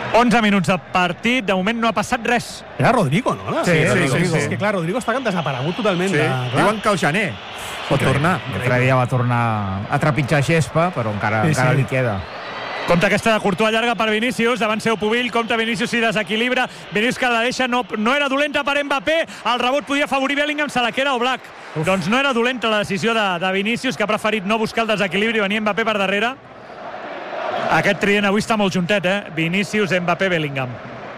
11 minuts de partit, de moment no ha passat res. Era Rodrigo, no? Sí. És que clar, Rodrigo està desaparegut totalment. Sí. Diuen que el gener pot tornar. L'altre dia va tornar a trepitjar gespa, però encara li queda. Compte aquesta de Courtois llarga per Vinícius, davant seu Pubill, compte Vinícius si desequilibra, Vinícius que la deixa, no era dolenta per Mbappé, el rebot podia afavorir Bellingham, se la queda Oblak. Doncs no era dolenta la decisió de Vinícius, que ha preferit no buscar el desequilibri i venir Mbappé per darrere. Aquest trident avui està molt juntet, Vinícius, Mbappé, Bellingham.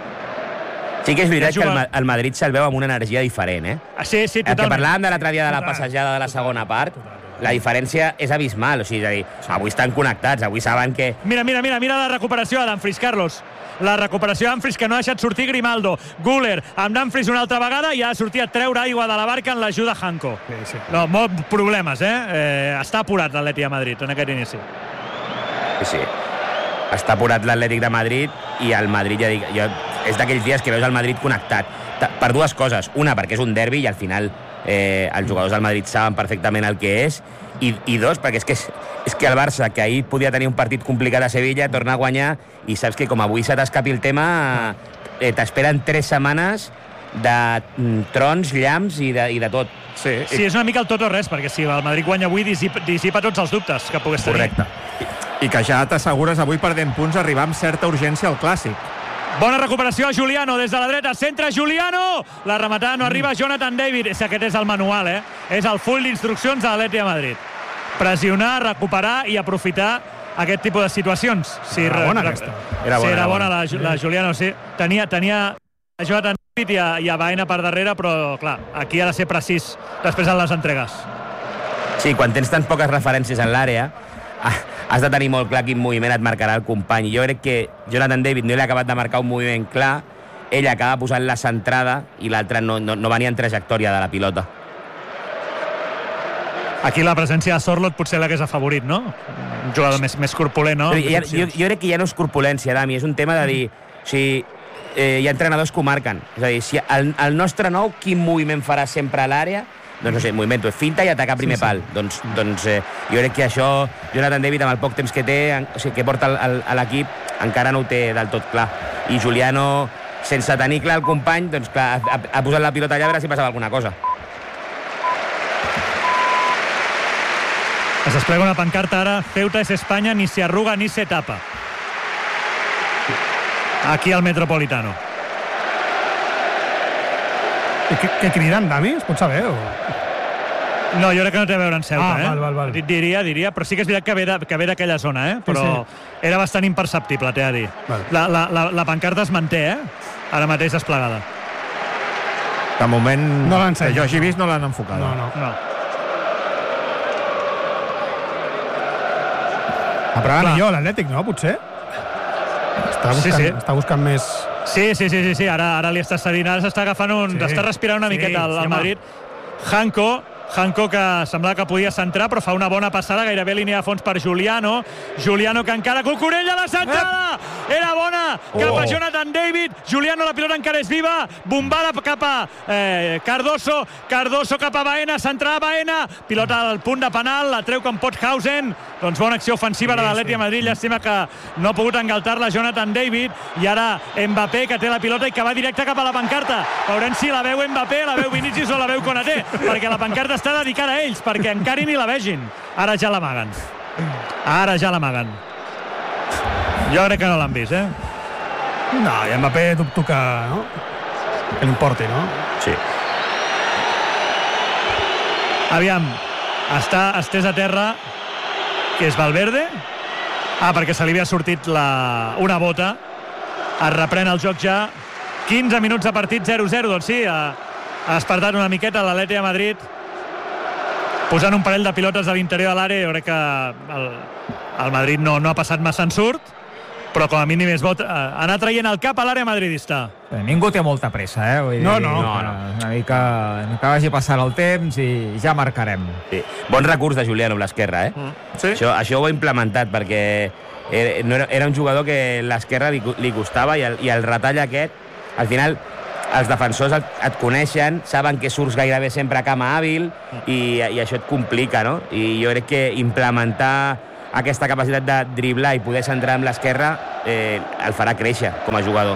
Sí que és veritat que el Madrid se'l veu amb una energia diferent, Sí, totalment. El que parlàvem de l'altre dia de la passejada de la segona part, la diferència és abismal, o sigui, és a dir, avui estan connectats, avui saben que... Mira la recuperació de Dumfries, Carlos. La recuperació de Dumfries que no ha deixat sortir Grimaldo. Guller amb Dumfries una altra vegada i ha de sortir a treure aigua de la barca en l'ajuda Hanko. Sí. No, molts problemes, Està apurat l'Atlètic de Madrid en aquest inici. Sí. Està apurat l'Atlètic de Madrid i el Madrid, ja dic, és d'aquells dies que veus el Madrid connectat. Per dues coses. Una, perquè és un derbi i al final els jugadors del Madrid saben perfectament el que és, i dos, perquè és que el Barça, que ahir podia tenir un partit complicat a Sevilla, torna a guanyar, i saps que com avui se t'escapi el tema, t'esperen 3 setmanes de trons, llamps i de tot. Sí, és una mica el tot o res, perquè si el Madrid guanya avui dissipa tots els dubtes que pogués tenir. Correcte. I que ja t'assegures avui perdent punts arribar amb certa urgència al Clàssic. Bona recuperació a Juliano, des de la dreta, centre Juliano! La rematada no arriba, Jonathan David. Aquest és el manual, És el full d'instruccions de l'Atlètic de Madrid. Pressionar, recuperar i aprofitar aquest tipus de situacions. Era bona aquesta. Era bona la Juliano, sí. Tenia a Jonathan David i a Baena per darrere, però, clar, aquí ha de ser precís després en les entregues. Sí, quan tens tan poques referències en l'àrea, has de tenir molt clar quin moviment et marcarà el company. Jo crec que Jonathan David no li ha acabat de marcar un moviment clar, ell acaba posant la centrada i l'altre no venia en trajectòria de la pilota. Aquí la presència de Sorloth potser l'hagués afavorit, no? Un jugador més corpulent, no? Jo crec que ja no és corpulència, Dami, és un tema de dir... O sigui, hi ha entrenadors que ho marquen. És a dir, si el nostre nou, quin moviment farà sempre a l'àrea? Doncs no sé, moviment, finta i atacar primer pal. Doncs jo crec que això Jonathan David, amb el poc temps que té, o sigui, que porta a l'equip, encara no ho té del tot clar. I Juliano, sense tenir clar el company, doncs clar, ha posat la pilota allà a veure si passava alguna cosa. Es desplega una pancarta ara, Ceuta es España, ni se arruga ni se tapa. Aquí al Metropolitano. Què criden, Dami? Es pot saber? No, jo crec que no té a veure en Ceuta, Val. Diria, però sí que és veritat que ve d'aquella zona, però era bastant imperceptible, t'he de dir. La pancarta es manté, ara mateix desplegada. De moment, no que jo hagi vist, no l'han enfocat. No. Però ara millor l'Atlètic, no? Potser? Està buscant més... Sí, ara li està cedint, ara s'està agafant està respirant una miqueta al Madrid. Hanko que semblava que podia centrar, però fa una bona passada, gairebé línia de fons per Juliano que encara Cucurella, la centrada era bona, cap a Jonathan David. Juliano, la pilota encara és viva, bombada cap a Cardoso cap a Baena, centrada Baena, pilota al punt de penal, la treu com Pothausen. Doncs bona acció ofensiva de l'Atlètic de Madrid, llàstima que no ha pogut engaltar-la Jonathan David, i ara Mbappé, que té la pilota i que va directe cap a la pancarta. Veurem si la veu Mbappé, la veu Vinícius o la veu Konaté, perquè la pancarta està dedicada a ells, perquè encara ni la vegin. Ara ja l'amaguen. Jo crec que no l'han vist, No, i Mbappé dubto que l'importi, no? Sí. Aviam, està estès a terra, que és Valverde, perquè se li havia sortit una bota. Es reprèn el joc ja, 15 minuts de partit, 0-0, doncs sí, ha despertat una miqueta l'Atlètic de Madrid, posant un parell de pilotes a l'interior de l'àrea. Jo crec que el Madrid no ha passat massa ensurt, però com a mínim és bo anar traient el cap a l'àrea madridista. Ningú té molta pressa, Vull dir, no. Una mica que vagi passant el temps i ja marcarem. Sí. Bon recurs de Juliano amb l'esquerra, Sí. Això ho ha implementat, perquè era un jugador que l'esquerra li costava, i el retall aquest, al final, els defensors et coneixen, saben que surts gairebé sempre a cama hàbil, i això et complica, no? I jo crec que implementar aquesta capacitat de driblar i poder centrar amb l'esquerra el farà créixer com a jugador.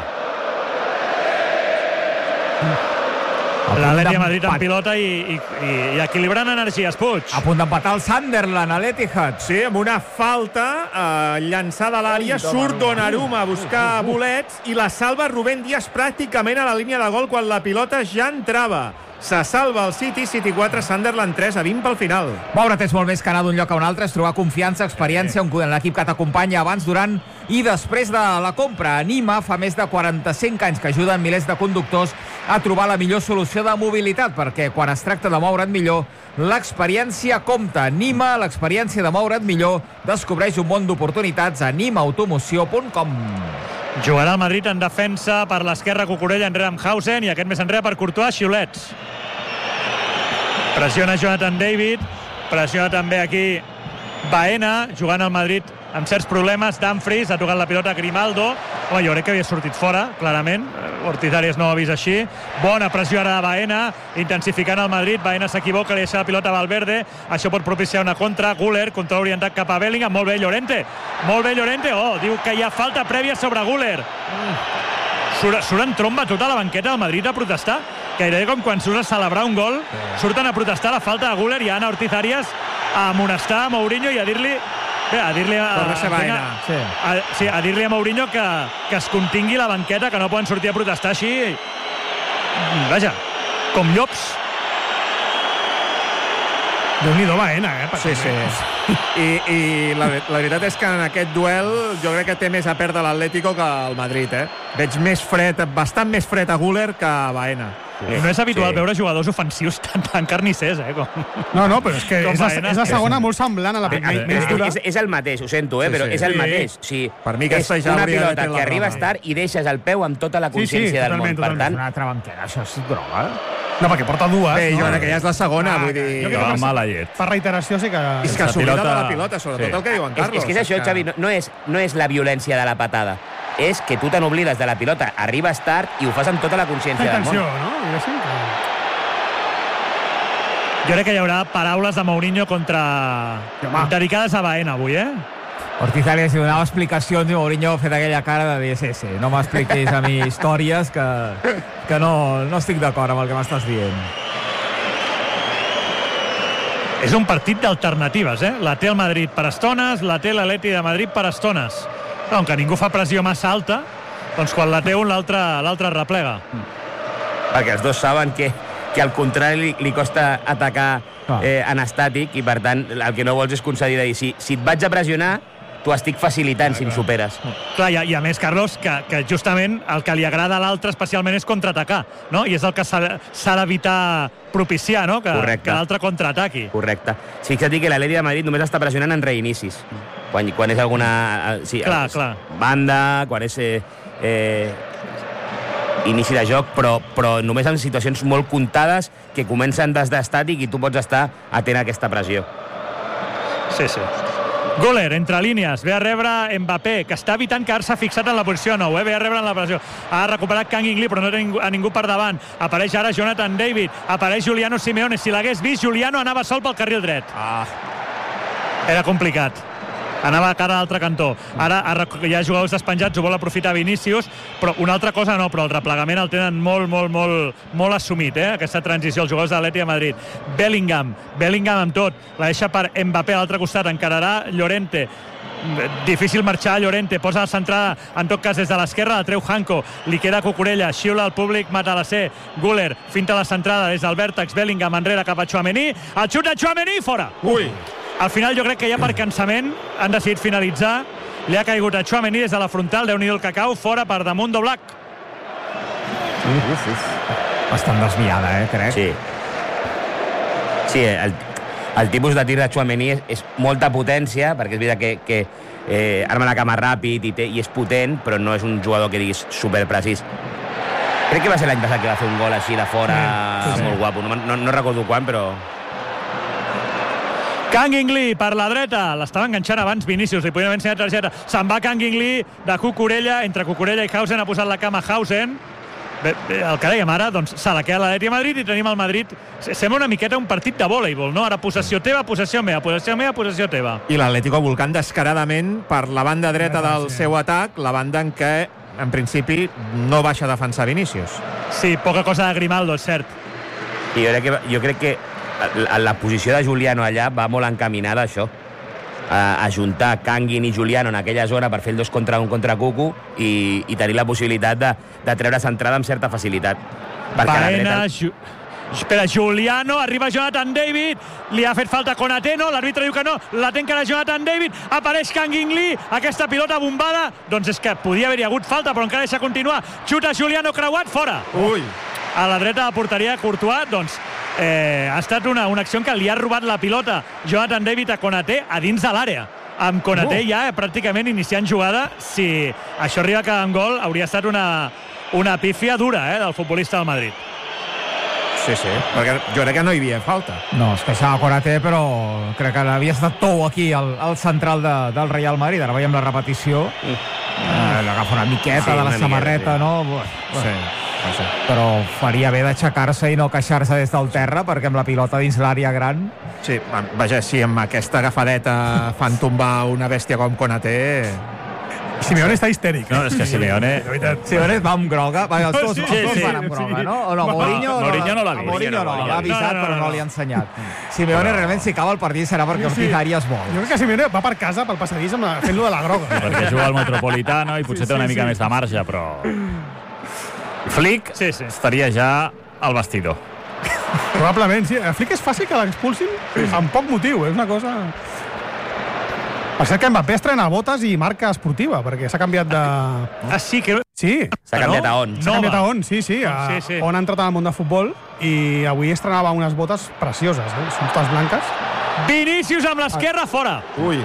L'Atleti de Madrid en pilota i equilibrant energies, Puig. A punt d'empatar el Sunderland a l'Etihad. Sí, amb una falta llançada a l'àrea, surt Donnarumma a buscar bolets i la salva Rubén Díaz pràcticament a la línia de gol quan la pilota ja entrava. Se salva el City 4, Sunderland 3-20 pel final. Moure't és molt més que anar d'un lloc a un altre, és trobar confiança, experiència, en l'equip que t'acompanya abans, durant i després de la compra. Anima fa més de 45 anys que ajuden milers de conductors a trobar la millor solució de mobilitat, perquè quan es tracta de moure't millor, l'experiència compta. Anima, l'experiència de moure't millor. Descobreix un món d'oportunitats a animautomoció.com. Jugarà el Madrid en defensa per l'esquerra, Cucurella enrere amb Hausen i aquest més enrere per Courtois, xiulets. Pressiona Jonathan David, pressiona també aquí Baena, jugant al Madrid amb certs problemes. Dumfries ha tocat la pilota a Grimaldo. Home, jo crec que havia sortit fora, clarament. Ortiz Arias no ho ha vist així. Bona pressió ara de Baena, intensificant el Madrid. Baena s'equivoca, li deixa la pilota a Valverde. Això pot propiciar una contra. Güler, control orientat cap a Bellingham. Molt bé, Llorente. Molt bé, Llorente. Oh, diu que hi ha falta prèvia sobre Güler. Surt en tromba tota la banqueta del Madrid a protestar. Gairebé com quan surts a celebrar un gol, surten a protestar la falta de Güler i Ana Ortiz Arias a amonestar a Mourinho i a dir-li a dir-li a Mourinho que es contingui la banqueta, que no poden sortir a protestar així. Vaja, com llops. Déu-n'hi-do Baena, Sí. I la veritat és que en aquest duel jo crec que té més a perdre l'Atlético que el Madrid, Veig més fred, bastant més fred a Güler que a Baena. No és habitual veure jugadors ofensius tan carnissers, No, però és que és la segona molt semblant a la primera. És el mateix, ho sento, però és el mateix. Sí, per mi aquesta és una pilota que arribes tard i deixes el peu amb tota la consciència del món. Per tant, una altra banquera, això és droga. No, perquè porta dues. Bé, jo crec que ja és la segona, vull dir... mala llet. Per reiteració sí que... És que s'oblida de la pilota, sobretot el que diu en Carlos. És que és això, Xavi, no és la violència de la patada. És que tu te n'oblides de la pilota, arribes tard i ho fas amb tota la consciència del món. Jo crec que hi haurà paraules de Mourinho dedicades a Baena avui, Ortiz Arias li donava explicacions i Mourinho ha fet aquella cara de dir sí, no m'expliquis a mi històries que no estic d'acord amb el que m'estàs dient. És un partit d'alternatives, La té el Madrid per estones, la té l'Atleti de Madrid per estones. Com que ningú fa pressió massa alta, doncs quan la té un, l'altre replega. Perquè els dos saben que al contrari li costa atacar en estàtic i, per tant, el que no vols és concedir de dir si et vaig a pressionar, t'ho estic facilitant si em superes. Clar, i a més, Carlos, que justament el que li agrada a l'altre especialment és contraatacar, no? I és el que s'ha d'evitar propiciar, no? Que l'altre contraataqui. Correcte. Fixa't que l'Atleti de Madrid només està pressionant en reinicis. Quan és alguna... Clar. Banda, quan és inici de joc, però només en situacions molt comptades que comencen des d'estàtic i tu pots estar atent a aquesta pressió. Sí. Güler, entre línies, ve a rebre Mbappé, que està evitant quedar-se fixat en la posició 9, ve a rebre en la pressió. Ha recuperat Kang In Lee, però no té a ningú per davant. Apareix ara Jonathan David, apareix Giuliano Simeone. Si l'hagués vist, Giuliano anava sol pel carril dret. Era complicat. Anava a cara a l'altre cantó. Ara hi ha jugadors despenjats, ho vol aprofitar Vinícius, però una altra cosa no, però el replegament el tenen molt assumit, aquesta transició, els jugadors de l'Atleti de Madrid. Bellingham amb tot, la deixa per Mbappé a l'altre costat, encararà Llorente. Difícil marxar Llorente, posa la centrada en tot cas des de l'esquerra, la treu Hanco, li queda Cucurella, xiula el públic Matalassé. Güler finta la centrada des del vèrtex, Bellingham enrere cap a Tchouaméni, el xut de Tchouaméni, fora! Al final jo crec que ja per cansament han decidit finalitzar. Li ha caigut a Tchouaméni des de la frontal, Déu-n'hi-do el cacau, fora per damunt d'Oblak. Bastant desviada, crec. Sí, el tipus de tir de Tchouaméni és molta potència, perquè és veritat que arma la cama ràpid i és potent, però no és un jugador que diguis superprecís. Crec que va ser l'any passat que va fer un gol així de fora, molt guapo. No recordo quan, però... Kang In Lee per la dreta, l'estava enganxant abans Vinícius, li podien haver ensenyat targeta. Se'n va Kang In Lee de Cucurella, entre Cucurella i Hausen, ha posat la cama Hausen. el que dèiem ara, doncs s'ha de quedar l'Atlètic de Madrid i tenim el Madrid. Sembla una miqueta un partit de vòleibol, no? Ara possessió teva, possessió meva, possessió teva. I l'Atlético volcant descaradament per la banda dreta del seu atac, la banda en què, en principi, no baixa a defensar Vinícius. Sí, poca cosa de Grimaldo, és cert. I jo crec que la posició de Juliano allà va molt encaminada a això, a juntar Kangin i Juliano en aquella zona per fer el 2 contra 1 contra Cucu i tenir la possibilitat de treure centrada amb certa facilitat. Baena, espera, Juliano, arriba Jonathan David, li ha fet falta Konaté, no, l'àrbitre diu que no, la té encara Jonathan David, apareix Kangin Lee, aquesta pilota bombada, doncs és que podia haver-hi hagut falta, però encara deixa continuar, xuta Juliano creuat, fora. Ui. A la dreta de porteria de Courtois, doncs ha estat una acció en què li ha robat la pilota Jonathan David a Konaté a dins de l'àrea, amb Konaté ja pràcticament iniciant jugada. Si això arriba a quedar en gol, hauria estat una pífia dura del futbolista del Madrid. Sí, perquè jo crec que no hi havia falta. No, es queixava Konaté, però crec que havia estat Tou aquí al central del Real Madrid. Ara veiem la repetició. L'agafa una miqueta de la samarreta, no? Sí. Però faria bé d'aixecar-se i no queixar-se des del terra, perquè amb la pilota dins l'àrea gran... Sí, vaja, si amb aquesta agafadeta fan tombar una bèstia com Konaté... Simeone està histèric. No, és que Simeone... Simeone va amb groga. Els dos van amb groga, no? O no, Mourinho no l'ha vist. Mourinho no, l'ha avisat, però no li ha ensenyat. Simeone realment, si acaba el partit, serà perquè Ortizari es vol. Jo crec que Simeone va per casa, pel passadís, fent-lo de la groga. Perquè juga al Metropolitano i potser té una mica més de marge, però... Flick estaria ja al vestidor. Probablement, sí. Flick és fàcil que l'expulsin amb poc motiu, és una cosa... Per cert que Mbappé estrena botes i marca esportiva, perquè s'ha canviat de... Sí, que... Sí. S'ha canviat a On. S'ha canviat a On, sí. On ha entrat al món de futbol i avui estrenava unes botes precioses, són totes blanques. Vinícius amb l'esquerra, fora. Ui.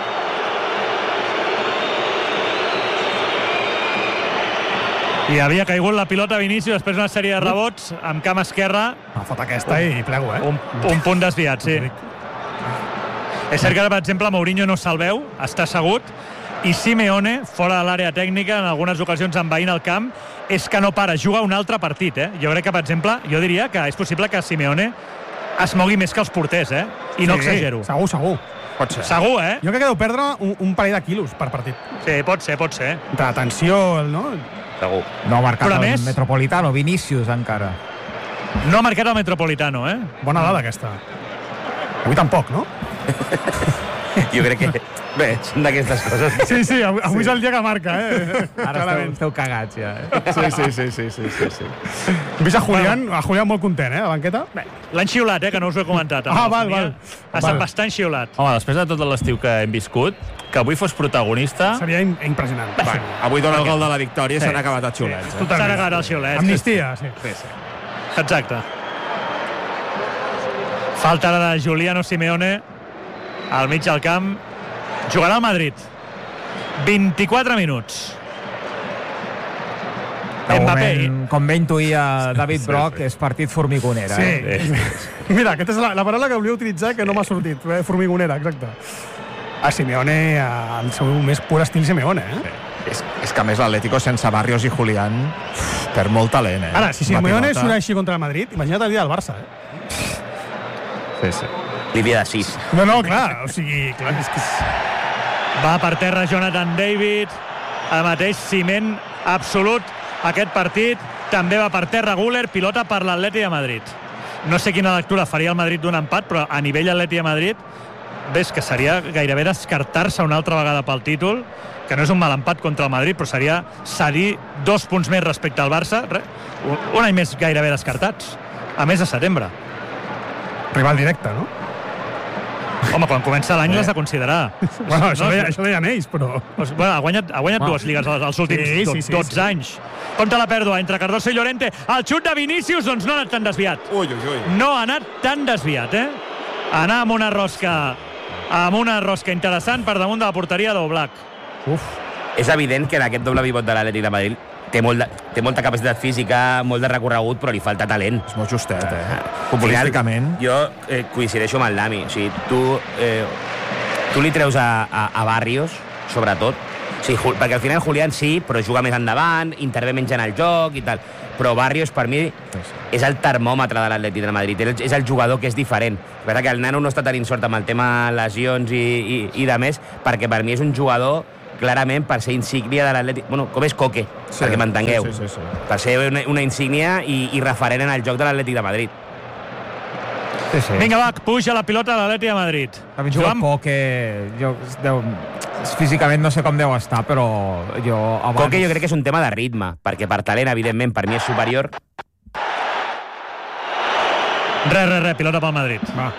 I havia caigut la pilota Vinícius després d'una sèrie de rebots amb cama esquerra. Ha fot aquesta i plego, Un punt desviat, sí. És cert que, per exemple, Mourinho no se'l veu, està assegut, i Simeone, fora de l'àrea tècnica, en algunes ocasions envaint el camp, és que no para, juga un altre partit, Jo crec que, per exemple, jo diria que és possible que Simeone es mogui més que els porters, I no exagero. Segur. Pot ser. Segur, Jo crec que deu perdre un parell de quilos per partit. Sí, pot ser. De tensió, no? Segur. No ha marcat el Metropolitano, Vinícius encara. No ha marcat el Metropolitano, Bona dada aquesta. Avui tampoc, no? Jo crec que... Bé, són d'aquestes coses. Sí, avui és el dia que marca, Ara esteu cagats, ja. Sí. Hem vist a Julián molt content, a la banqueta. L'han xiulat, que no us ho he comentat. Val. Ha estat bastant xiulat. Home, després de tot l'estiu que hem viscut, que avui fos protagonista... Seria impressionant. Avui dona el gol de la victòria i s'han acabat els xiulets. S'han acabat els xiulets. Amnistia, sí. Exacte. Falta ara de Juliano Simeone al mig del camp. Jugarà al Madrid. 24 minuts. Mbappé. Com bé intuïa David Brock, és partit formigonera. Mira, aquesta és la paraula que volia utilitzar que no m'ha sortit. Formigonera, exacte. A Simeone, al seu més pur estil Simeone, És que a més l'Atlético sense Barrios i Julián perd molt talent, Ara, si Simeone surt així contra el Madrid, imagina't el dia del Barça, Sí. Línia de 6. No, clar, o sigui, clar, és que... Va per terra Jonathan David, el mateix ciment absolut aquest partit. També va per terra Güler, pilota per l'Atlètic de Madrid. No sé quina lectura faria el Madrid d'un empat, però a nivell Atlètic de Madrid ves que seria gairebé descartar-se una altra vegada pel títol, que no és un mal empat contra el Madrid, però seria cedir 2 punts més respecte al Barça. Un any més gairebé descartats, a mes de setembre. Rival directe, no? Home, quan comença l'any l'has de considerar. Bueno, això deien ells, però... Bueno, ha guanyat 2 lligues els últims 12 anys. Compte la pèrdua entre Cardoso i Llorente. El xut de Vinícius, doncs no ha anat tan desviat. Ui. No ha anat tan desviat, Anar amb una rosca interessant per damunt de la porteria d'Oblak. És evident que en aquest doble pivot de l'Atlètic de Madrid té molta capacitat física, molt de recorregut, però li falta talent. És molt justet, futbolísticament. Jo coincideixo amb el Dami. O sigui, tu li treus a Barrios, sobretot, Sí, perquè al final Julián sí, però juga més endavant, intervé menys en el joc i tal. Però Barrios, per mi, és el termòmetre de l'Atlètic de Madrid. És el jugador que és diferent. És veritat que el nano no està tenint sort amb el tema lesions i de més, perquè per mi és un jugador clarament per ser insígnia de l'Atlètic... Bueno, com és Coque, perquè m'entengueu. Sí. Per ser una insígnia i referent en el joc de l'Atlètic de Madrid. Sí. Vinga, va, puja la pilota de l'Atlètic de Madrid. També juga Coque... Físicament no sé com deu estar, però jo abans... Coque jo crec que és un tema de ritme, perquè per talent, evidentment, per mi és superior. Res, pilota pel Madrid. Va.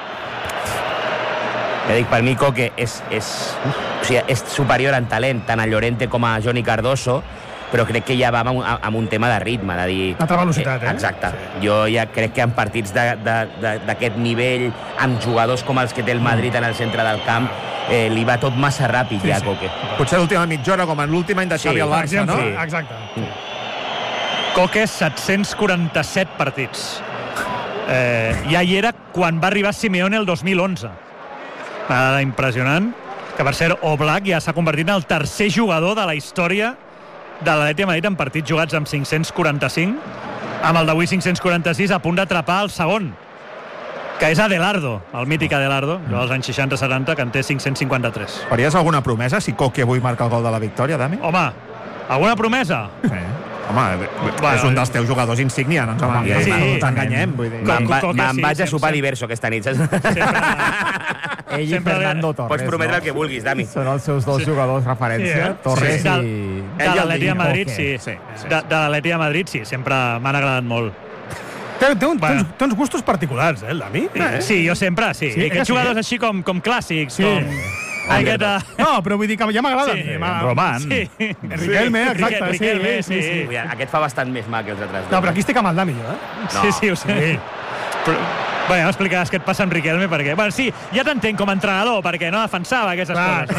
Ja dic, per mi Coque és superior en talent tant a Llorente com a Johnny Cardoso, però crec que ja va amb un tema de ritme, de dir... Altra velocitat, Exacte. Sí. Jo ja crec que en partits d'aquest nivell, amb jugadors com els que té el Madrid en el centre del camp, li va tot massa ràpid, ja, Coque. Potser l'última mitja hora, com en l'últim any de Xavi al Barça, no? Sí, exacte. Coque, 747 partits. Ja hi era quan va arribar Simeone el 2011. Una impressionant. Que, per cert, Oblak ja s'ha convertit en el tercer jugador de la història de l'Atlètic de Madrid en partits jugats amb 545, amb el d'avui 546 a punt d'atrapar el segon, que és Adelardo, el mític Adelardo, dels anys 60-70, que en té 553. Faries alguna promesa si Coque avui marca el gol de la victòria, Dami? Home, alguna promesa? Sí. Home, és un dels teus jugadors insígnia, no ens enganyem. Me'n vaig a sopar diverso aquesta nit. Ell i Fernando Torres. Pots prometre el que vulguis, Dami. Són els seus dos jugadors referència, Torres i... De l'Atlètic de Madrid, sí. De l'Atlètic de Madrid, sí. Sempre m'han agradat molt. Té uns gustos particulars, el Dami? Sí, jo sempre, sí. Aquests jugadors així com clàssics, com... No, però vull dir que ja m'agrada. Roman. Riquelme, exacte. Sí. Aquest fa bastant més mà que els altres. No, però aquí estic amb el Dami, jo, Sí, ho sé. Bé, ja m'explicaràs què et passa amb Riquelme, perquè... Bueno, sí, ja t'entenc com a entrenador, perquè no defensava aquestes coses,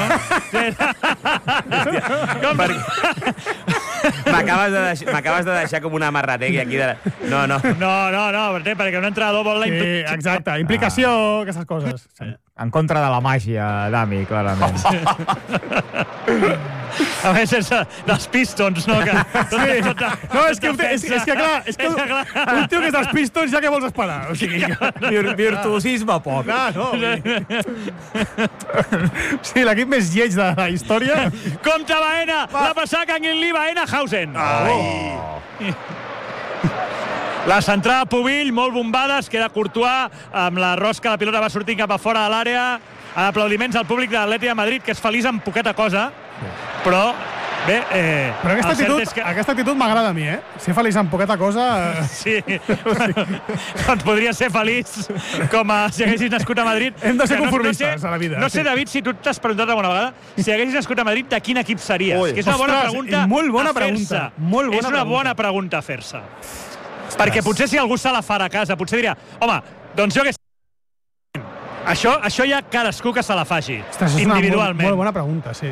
no? M'acabes de deixar com una amarrategui aquí de... No, perquè un entrenador vol la... Sí, exacte, implicació, aquestes coses. En contra de la màgia, Dami, clarament. A més, dels Pistons, no? No, és que clar, un tio que és dels Pistons, ja què vols esperar? O sigui, virtuosisme poc. Sí, l'equip més lleig de la història. Compte Baena, la passada Canguilí, Baena, Hausen. La centrada Pubill, molt bombada, es queda Courtois amb la rosca, la pilota va sortir cap a fora de l'àrea. Aplaudiments al públic de l'Atlètic de Madrid, que és feliç amb poqueta cosa, però bé... Però aquesta actitud m'agrada a mi, Ser feliç amb poqueta cosa... Sí, doncs podria ser feliç com si haguessis nascut a Madrid. Hem de ser conformistes a la vida. No sé, David, si tu t'has preguntat alguna vegada, si haguessis nascut a Madrid, de quin equip series? Que és una bona pregunta a fer-se. És una bona pregunta a fer-se. Perquè potser si algú se la farà a casa, potser diria, home, doncs jo que sé. Això ja cadascú que se la faci, individualment. Molt bona pregunta, sí.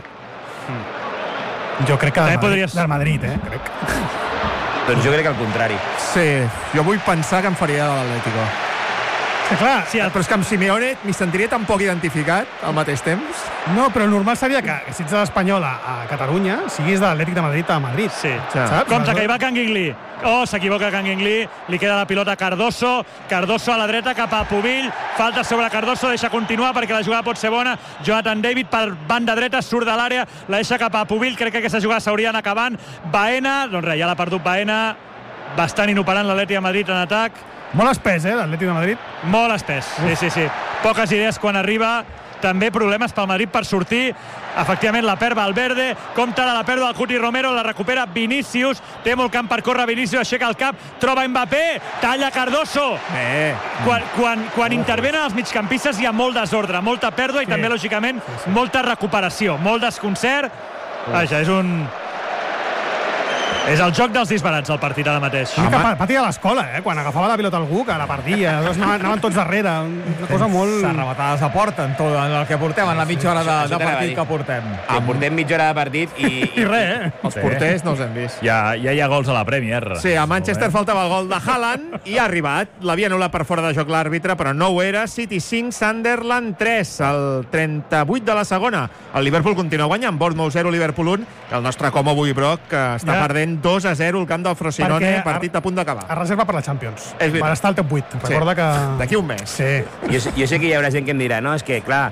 Jo crec que del Madrid, crec. Doncs jo crec que al contrari. Sí, jo vull pensar que em faria de l'Atlético. Clar, però és que amb Simeone m'hi sentiria tan poc identificat al mateix temps. No, però el normal seria que si ets de l'Espanyol a Catalunya, siguis de l'Atlètic de Madrid a Madrid. Sí. Compte, que hi va Canguilí. S'equivoca Canguilí, li queda la pilota a Cardoso a la dreta cap a Pubill, falta sobre Cardoso, deixa continuar perquè la jugada pot ser bona. Jonathan David per banda dreta, surt de l'àrea, la deixa cap a Pubill, crec que aquesta jugada s'hauria d'anar acabant. Baena, doncs res, ja l'ha perdut Baena, bastant inoperant l'Atlètic de Madrid en atac. Molt espès, l'Atlètic de Madrid. Molt espès, sí. Poques idees quan arriba. També problemes pel Madrid per sortir. Efectivament, la perd Valverde. Compte la pèrdua del Cuti Romero, la recupera Vinícius. Té molt camp per córrer Vinícius, aixeca el cap, troba Mbappé, talla Cardoso. Quan intervenen els migcampistes hi ha molt desordre, molta pèrdua i també, lògicament, molta recuperació, molt desconcert. Vaja, és un És el joc dels disbarats, el partit ara mateix. Patia a l'escola, quan agafava la pilota algú, que la perdia. Anaven tots darrere. Una cosa molt... Arrebatades a porta en tot el que portem, en la mitja hora de partit que portem. Portem mitja hora de partit I res, Els porters no els hem vist. Ja hi ha gols a la Premier. Sí, a Manchester faltava el gol de Haaland i ha arribat. L'havia anul·lat per fora de joc l'àrbitre, però no ho era. City 5, Sunderland 3, el 38 de la segona. El Liverpool continua guanyant, Bournemouth 0, Liverpool 1. El nostre Como Bui Brock, que està perdent 2-0 al camp del Frosinone, partit a punt d'acabar. Es reserva per la Champions. És veritat. Per estar al top 8. Recorda que... D'aquí un mes. Sí. Jo sé que hi haurà gent que em dirà, no, és que, clar,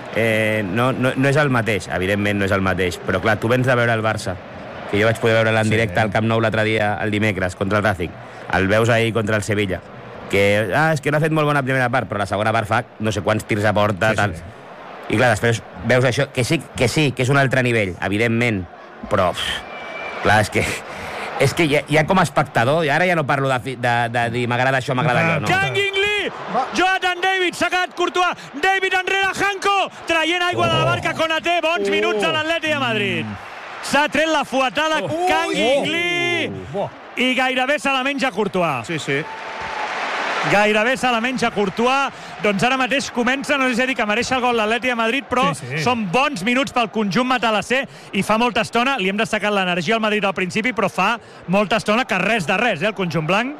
no és el mateix, evidentment no és el mateix, però, clar, tu vens de veure el Barça, que jo vaig poder veure en directe al Camp Nou l'altre dia, el dimecres, contra el Racing. El veus ahir contra el Sevilla, que, és que no ha fet molt bona primera part, però la segona part fa no sé quants tirs a porta, tal. I, clar, després veus això, que sí, que és un altre nivell, evidentment, però, clar, és que ja com a espectador, i ara ja no parlo de dir m'agrada això, m'agrada allò, no. Kang In-lee! Jonathan David, s'ha quedat Courtois, David enrere, Hanco, traient aigua de la barca, Konaté, bons minuts a l'Atleti de Madrid. S'ha tret la fuetada Kang In-lee i gairebé se la menja Courtois. Sí. Gairebé se la menja Courtois. Doncs ara mateix comença, no sé si dir que mereix el gol l'Atleti de Madrid, però són bons minuts pel conjunt matalasser i fa molta estona, li hem destacat l'energia al Madrid al principi, però fa molta estona que res de res, el conjunt blanc.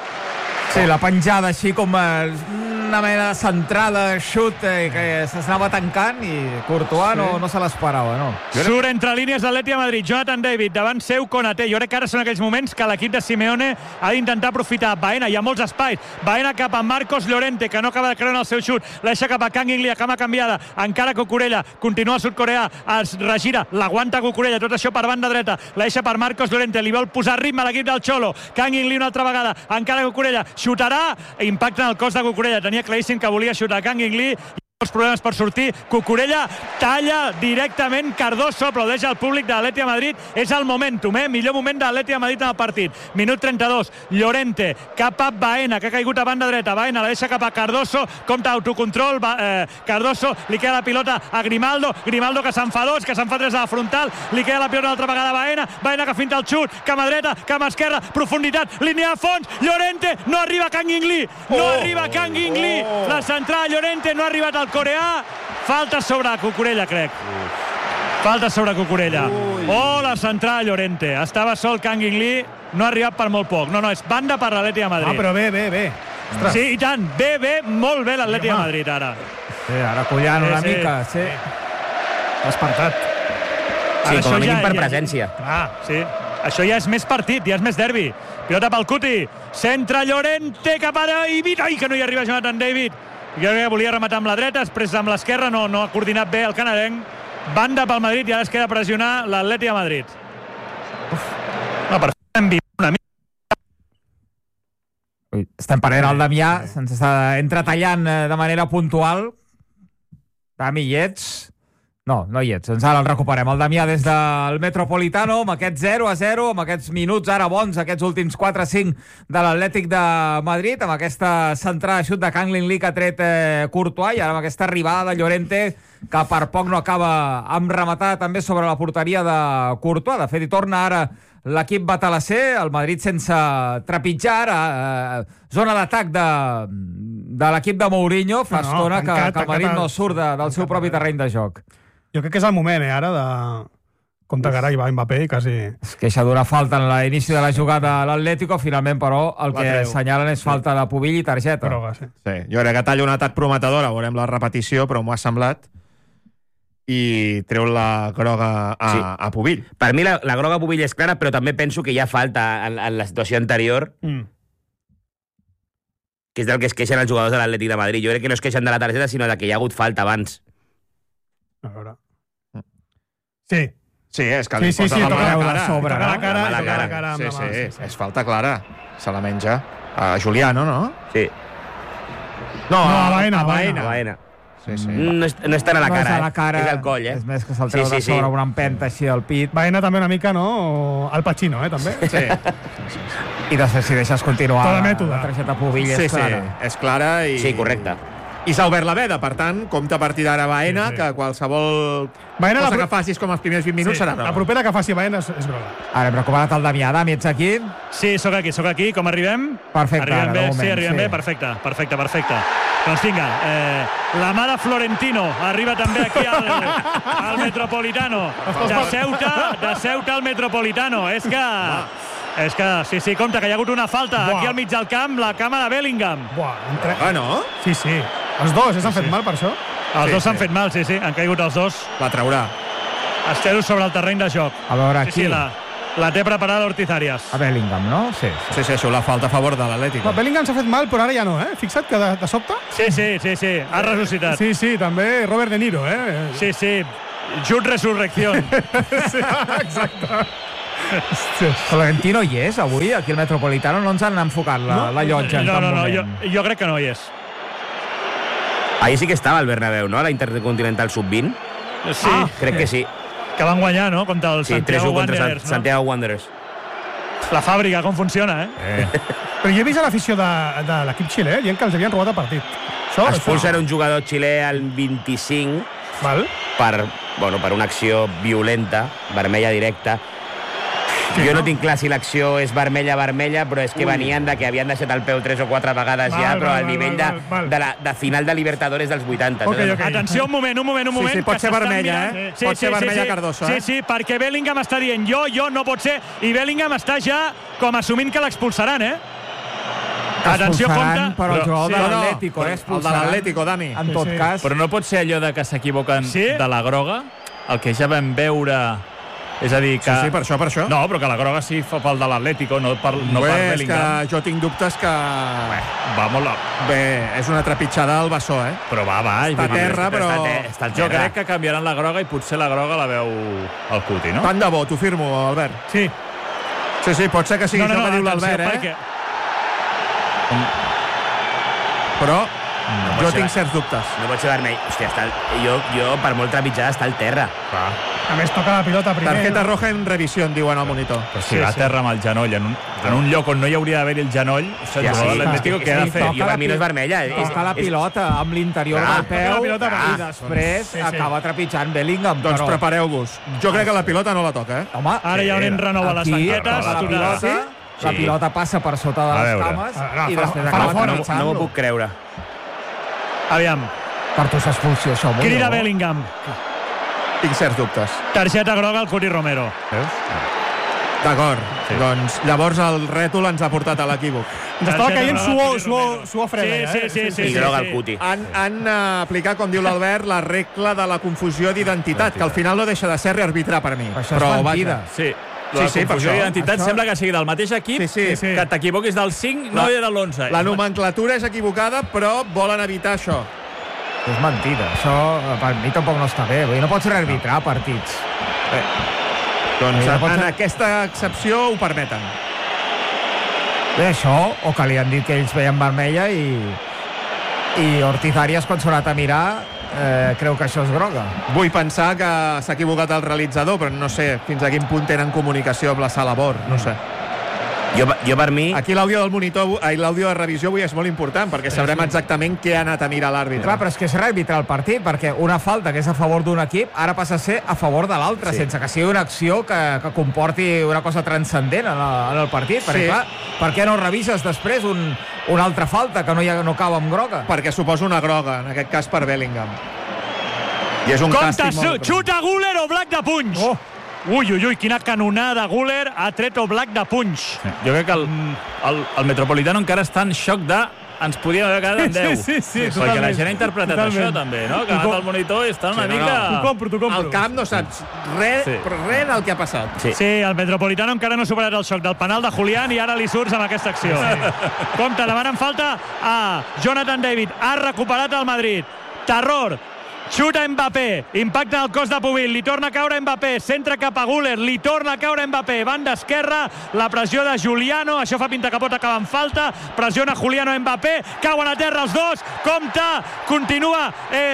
Sí, la penjada així com una mena de centrada, xut, que s'anava tancant i Courtois no se l'esperava, no. Surt entre línies l'Atleti de Madrid, Jonathan David, davant seu Konaté. Jo crec que ara són aquells moments que l'equip de Simeone ha d'intentar aprofitar. Baena, hi ha molts espais. Baena cap a Marcos Llorente, que no acaba de creure en el seu xut. L'eixa cap a Kang In-lee, a cama canviada. Encara Cucurella, continua el sud-coreà, es regira, l'aguanta Cucurella, tot això per banda dreta. L'eixa per Marcos Llorente, li vol posar ritme a l'equip del Xolo. Kang In-lee una altra vegada, encara Cucurella, xutarà, impacta en el cos de Cucurella. Tenia claríssim que volia xutar Kang In-lee, els problemes per sortir. Cucurella talla directament Cardoso, aplaudeix al públic de l'Atleti de Madrid. És el momentum, millor moment de l'Atleti de Madrid en el partit. Minut 32, Llorente cap a Baena, que ha caigut a banda dreta. Baena la deixa cap a Cardoso, compta autocontrol, Cardoso, li queda la pilota a Grimaldo que se'n fa dos, que se'n fa tres a la frontal, li queda la pilota una altra vegada a Baena que finta el xut, cama dreta, cama esquerra, profunditat, línia de fons, Llorente, no arriba Kang In-lee, arriba Kang In-lee, la centrada Llorente, no ha arribat al coreà, falta sobre Cucurella, crec. Falta sobre Cucurella. La centrada Llorente. Estava sol Kang In-lee, no ha arribat per molt poc. No, és banda per l'Atleti de Madrid. Però bé. Sí, i tant. Molt bé l'Atleti de Madrid, ara. Sí, ara collant una mica, sí. Espantat. Sí, com a mínim per presència. Sí. Això ja és més partit, ja és més derbi. Pilota pel Cuti. Centra Llorente cap a David. Ai, que no hi arriba Jonathan David. Jo crec que volia rematar amb la dreta, després amb l'esquerra no ha coordinat bé el canadenc. Banda pel Madrid i ara es queda a pressionar l'Atleti de Madrid. Estem perdent el Damià, se'ns està entretallant de manera puntual. Dami, hi ets? No hi ets, ara el recuperem. El Damià des del Metropolitano, amb aquest 0-0, amb aquests minuts ara bons, aquests últims 4-5 de l'Atlètic de Madrid, amb aquesta centrada xut de Kang In-lee que ha tret Courtois, i ara amb aquesta arribada de Llorente, que per poc no acaba amb rematada també sobre la porteria de Courtois. De fet, hi torna ara l'equip batalasser, el Madrid sense trepitjar, zona d'atac de l'equip de Mourinho, fa estona que el Madrid no surt del seu propi terreny de joc. Jo crec que és el moment, ara, de compte Garay va Mbappé i quasi... Es queixa d'una falta en l'inici de la jugada a l'Atlético, finalment, però, el que assenyalen és falta de Pubill i targeta. Groga, sí. Jo crec que talla un atac prometedor, veurem la repetició, però m'ho ha semblat, i treu la groga a Pubill. Per mi la groga a Pubill és clara, però també penso que hi ha falta en la situació anterior, que és del que es queixen els jugadors de l'Atlètic de Madrid. Jo crec que no es queixen de la targeta, sinó de que hi ha hagut falta abans. A veure. Sí, és que li posa la mà a la cara. Sí, és falta clara. Se la menja. A Juliano, no? Sí. No, a Baena. Sí. No és tant a la cara, és a la cara, és al coll, És més que se'l treu de sobre una empenta així al pit. Baena també una mica, no? Al Pacino, també. Sí. I després, si deixes continuar, Tota mètode. la targeta Pubill és clara. És clara i... Sí, correcte. I s'ha obert la veda, per tant, compte a partir d'ara Baena, Sí. que qualsevol Baena, cosa que facis com els primers 20 minuts serà La groga. propera que faci Baena és groga. Ara hem recuperat el Damià. Dami, ets aquí? Sí, sóc aquí. Com arribem? Perfecte, Arribem ara, bé, de moment, sí, arribem sí. bé, perfecte. Doncs vinga, la mà de Florentino arriba també aquí al Metropolitano. De Ceuta al Metropolitano. És que, sí, compte, que hi ha hagut una falta Buah. aquí al mig del camp, la cama de Bellingham. Buah, Ah, no? Sí. Els dos, s'han fet mal per això? Els Sí, dos s'han sí. fet mal, sí, han caigut els dos. La traurà. Esteros sobre el terreny de joc. A veure, aquí. Sí, la té preparada Ortiz Arias. A Bellingham, no? Sí. Sí, això, la falta a favor de l'Atlético. No, Bellingham s'ha fet mal, però ara ja no, eh? Fixa't que de sobte... Sí, ha ressuscitat. Sí, també Robert De Niro, eh? Sí, Jude Resurrección. Sí, exacte. Florentino hi és avui, aquí al Metropolitano? No ens han enfocat la llotja en cap No, moment. jo crec que no hi és. Ahir sí que estava al Bernabéu, no? A la Intercontinental Sub-20. Sí, Crec que sí. que van guanyar, no?, contra el Sí, 3-1 Santiago contra Wanderers. Santiago Wanderers. No? La fàbrica, com funciona, Però jo he vist a l'afició de l'equip xilè dient que els havien robat el partit. Expulsen un jugador xilè al 25 Val? per una acció violenta, vermella directa. Sí, Jo no no? tinc clar si l'acció és vermella, però és que venien de que havien deixat el peu 3 o 4 vegades ja, però al nivell val. de final de Libertadores dels 80. Ok. Atenció, un moment. Sí, pot que ser s'estan vermella, mirant. Pot ser vermella Cardoso, Sí, perquè Bellingham està dient jo no pot ser, i Bellingham està ja com assumint que l'expulsaran, Atenció, Expulsaran, compte. però el jugador de no, l'Atlético, el de expulsaran. l'Atlético, Dami. En tot Sí. cas... Però no pot ser allò de que s'equivoquen Sí? de la groga, el que ja vam veure... És a dir, que... Sí, per això. No, però que la groga sí fa pel de l'Atlético, no per és Bellingham. que jo tinc dubtes que... Va molt... Bé, és una trepitjada al bessó, Però va. Està a terra, però... Està al Jo terra. crec que canviaran la groga i potser la groga la veu el Cuti, no? Tant de bo, t'ho firmo, Albert. Sí. Sí, pot ser que sigui això que diu l'Albert, perquè Però pot jo ser. tinc certs dubtes. No pot ser vermell. Hòstia, jo per molt trepitjada, està al terra. A més, toca la pilota primer. Tarjeta roja en revisió, en diuen al monitor. Però si va a terra amb el genoll, en un lloc on no hi hauria d'haver-hi el genoll, el Ja, jugador sí. de l'Atlético, què ha de fer? Jo per mi no és vermella. Toca la pilota amb l'interior del peu la pilota i després sí. acaba trepitjant Bellingham. Doncs però... prepareu-vos. Jo crec que la pilota no la toca, Home, ara hi ha un enrenou a les aquí, banquetes. la pilota, la pilota passa per sota de A les veure. cames No, i després fa acaba fora, No trepitjant-lo. m'ho puc creure. Aviam, Per tu s'expulsió, això. molt crida bo. Bellingham. Tinc certs dubtes. Targeta groga al Cuti Romero. D'acord. Doncs llavors el rètol ens ha portat a l'equívoc. Ens estava Targeta caient groga al Cuti Romero. suor freda, Sí. I groga al Cuti. Han aplicat, com diu l'Albert, la regla de la confusió d'identitat, que al final no deixa de ser rearbitrar per mi. Això és mentida. Sí. La Sí, per confusió això. d'identitat Això- sembla que sigui del mateix equip, Sí. que t'equivoquis del 5, no era l'11. La nomenclatura és equivocada, però volen evitar això. És mentida. Això per mi tampoc no està bé. Vull dir, no pots rearbitrar partits. Doncs no pot en ser- aquesta excepció ho permeten. Bé, això, o que li han dit que ells veien vermella i Ortiz Arias, quan s'ha anat a mirar, creu que això és groga. Vull pensar que s'ha equivocat el realitzador, però no sé fins a quin punt tenen comunicació amb la sala BOR, no sé. Jo per mi... Aquí l'àudio del monitor, l'àudio de revisió avui és molt important, perquè sabrem exactament què ha anat a mirar l'àrbitre. Clar, però és que és rearbitrar el partit, perquè una falta que és a favor d'un equip ara passa a ser a favor de l'altre, sense que sigui una acció que comporti una cosa transcendent en el partit. Perquè, Sí. clar, per què no revises després una altra falta que no acaba amb groga? Perquè suposa una groga, en aquest cas per Bellingham. I és un Compte, càstig molt... xuta Guller o Black de punys. Ui, quina canonada Guller ha tret o Black de punys. Jo crec que el Metropolitano encara està en xoc de ens podíem haver quedat en 10. Sí, Perquè totalment. la gent ha interpretat Totalment. això també, no? Que ha anat al monitor i està una no, mica... T'ho compro. Al camp no saps res, Sí. però res del que ha passat. Sí, el Metropolitano encara no ha superat el xoc del penal de Julián i ara li surts amb aquesta acció. Compte, demanen falta a Jonathan David. Ha recuperat el Madrid. Terror. Xuta Mbappé, impacta en el cos de Pubil, li torna a caure Mbappé, centra cap a Guller, li torna a caure Mbappé, banda esquerra, la pressió de Juliano, això fa pinta que pot acabar en falta, pressiona Juliano Mbappé, cauen a terra els dos, compte, continua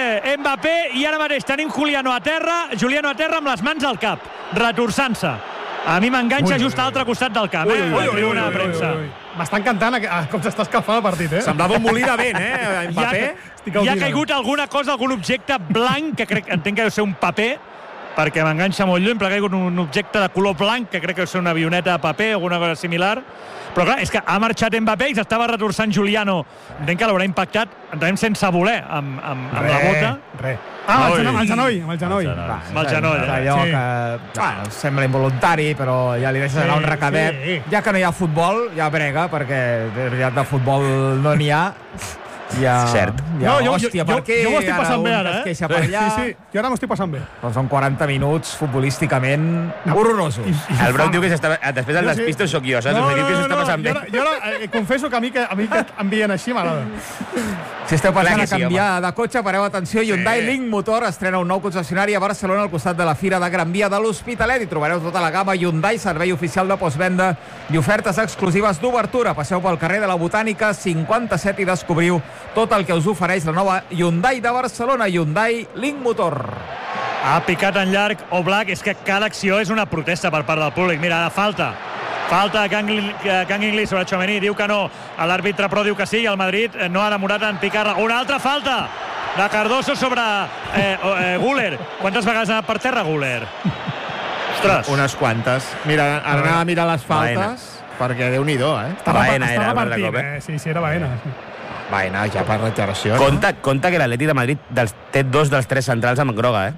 Mbappé i ara mateix tenim Juliano a terra amb les mans al cap, retorçant-se. A mi m'enganxa just a l'altre costat del camp, una premsa. M'està encantant com s'està escalfant el partit, eh? Semblava un molí de vent, Mbappé. Hi ha caigut alguna cosa, algun objecte blanc, que entenc que deu ser un paper, perquè m'enganxa molt lluny, però ha caigut un objecte de color blanc, que crec que deu ser una avioneta de paper o alguna cosa similar. Però clar, és que ha marxat Mbappé i s'estava retorçant Juliano. Entenc que l'haurà impactat, entenem sense voler, amb la bota. Amb el genoll. Amb el genoll. Allò que sembla involuntari, però ja li deixes anar un recadet. Ja que no hi ha futbol, ja brega, perquè de veritat de futbol no n'hi ha. Cert. Hòstia, per què jo m'ho estic passant bé ara, es queixa per allà? Sí, jo ara m'ho estic passant bé. Doncs són 40 minuts futbolísticament horrorosos. El Broc diu que després del despistos sóc jo, saps? Diu que s'està passant bé. Jo ara confesso que a mi que em veien així m'agrada. Si esteu pensant a canviar de cotxe, pareu atenció, Hyundai Link Motor estrena un nou concessionari a Barcelona al costat de la Fira de Gran Via de l'Hospitalet i trobareu tota la gamma Hyundai, servei oficial de postvenda i ofertes exclusives d'obertura. Passeu pel carrer de la Botànica 57 i descobriu tot el que us ofereix la nova Hyundai de Barcelona, Hyundai Link Motor. Ha picat en llarg Oblak, és que cada acció és una protesta per part del públic. Mira, ara falta de Kang In Lee sobre Tchouaméni, diu que no, l'àrbitre però diu que sí, i el Madrid no ha demorat en picar-la. Una altra falta de Cardoso sobre Güler. Quantes vegades ha anat per terra Güler? Ostres. Unes quantes. Mira, ara anava a mirar les faltes, perquè Déu-n'hi-do, Baena era el cop, Sí, era Baena. Baena, ja per reiteració. Compte que l'Atlètic de Madrid té 2 dels 3 centrals amb groga,